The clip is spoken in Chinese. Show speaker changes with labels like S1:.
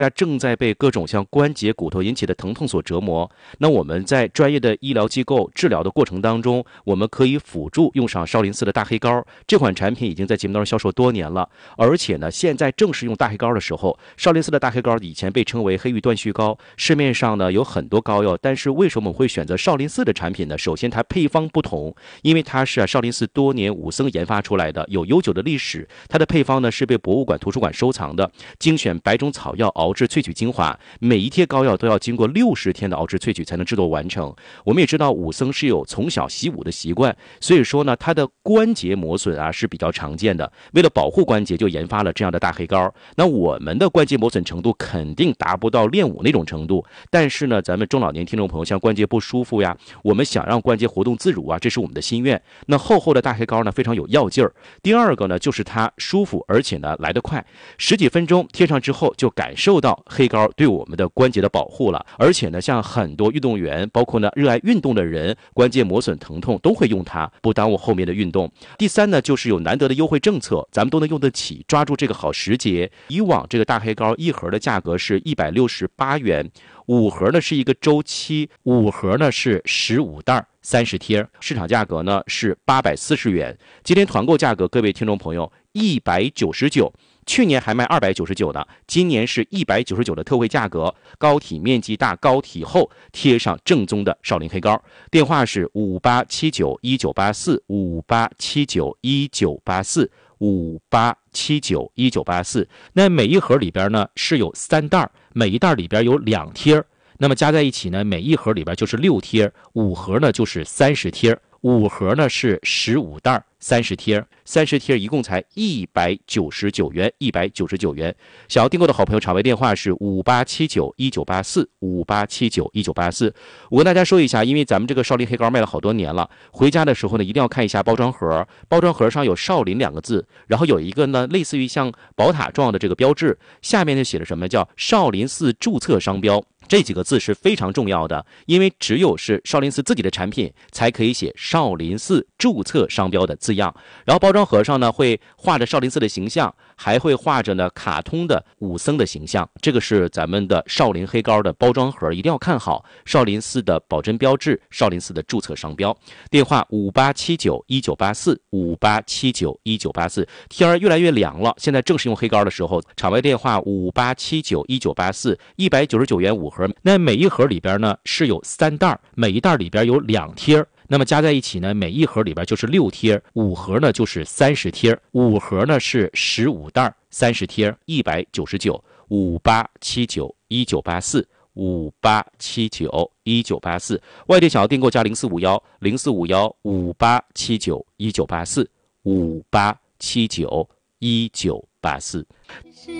S1: 大家正在被各种像关节、骨头引起的疼痛所折磨，那我们在专业的医疗机构治疗的过程当中，我们可以辅助用上少林寺的大黑膏。这款产品已经在节目当中销售多年了，而且呢，现在正是用大黑膏的时候。少林寺的大黑膏以前被称为黑玉断续膏，市面上呢有很多膏药，但是为什么我们会选择少林寺的产品呢？首先，它配方不同，因为它是少林寺多年武僧研发出来的，有悠久的历史。它的配方呢是被博物馆、图书馆收藏的，精选100种草药熬制萃取精华，每一贴膏药都要经过60天的熬制萃取才能制作完成。我们也知道武僧是有从小习武的习惯，所以说呢，它的关节磨损啊是比较常见的。为了保护关节，就研发了这样的大黑膏。那我们的关节磨损程度肯定达不到练武那种程度，但是呢，咱们中老年听众朋友像关节不舒服呀，我们想让关节活动自如啊，这是我们的心愿。那厚厚的大黑膏呢，非常有药劲儿。第二个呢，就是它舒服，而且呢来得快，10几分钟贴上之后就感受到黑膏对我们的关节的保护了。而且呢，像很多运动员，包括呢热爱运动的人，关节磨损疼痛都会用它，不耽误后面的运动。第三呢，就是有难得的优惠政策，咱们都能用得起，抓住这个好时节。以往这个大黑膏一盒的价格是168元，5盒呢是一个周期，5盒呢是15袋30贴，市场价格呢是840元。今天团购价格，各位听众朋友199，去年还卖299呢，今年是199的特惠价格，膏体面积大，膏体厚，贴上正宗的少林黑膏。电话是58791984，58791984，58791984。那每一盒里边呢是有3袋，每一袋里边有2贴，那么加在一起呢，每一盒里边就是6贴，5盒呢就是30贴，5盒呢是15袋30贴，30贴一共才199元，199元。想要订购的好朋友，场外电话是58791984，58791984。我跟大家说一下，因为咱们这个少林黑膏卖了好多年了，回家的时候呢，一定要看一下包装盒，包装盒上有少林2个字，然后有一个呢类似于像宝塔状的这个标志，下面就写着什么叫少林寺注册商标。这几个字是非常重要的，因为只有是少林寺自己的产品才可以写少林寺注册商标的字样。然后包装盒上呢会画着少林寺的形象，还会画着呢卡通的武僧的形象。这个是咱们的少林黑膏的包装盒，一定要看好少林寺的保真标志，少林寺的注册商标。电话58791984，58791984。天儿越来越凉了，现在正是用黑膏的时候。场外电话58791984，199元5盒。那每一盒里边呢是有3袋，每一袋里边有2贴，那么加在一起呢，每一盒里边就是6贴，5盒呢就是30贴，5盒呢是15袋30贴，199，58791984，58791984。外地想要订购加0451，045158791984，58791984。